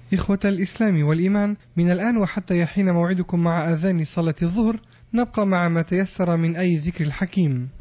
إخوة الإسلام والإيمان، من الآن وحتى يحين موعدكم مع أذان صلاة الظهر نبقى مع ما تيسر من أي ذكر الحكيم.